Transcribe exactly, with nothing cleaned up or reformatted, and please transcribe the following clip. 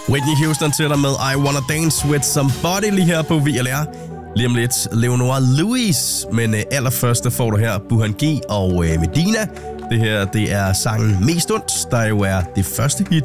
Whitney Houston til dig med I Wanna Dance With Somebody lige her på V L R. Lige om lidt Leonora Lewis, men uh, allerførst der får du her Burhan G og uh, Medina. Det her, det er sangen Mest Ondt, der jo er det første hit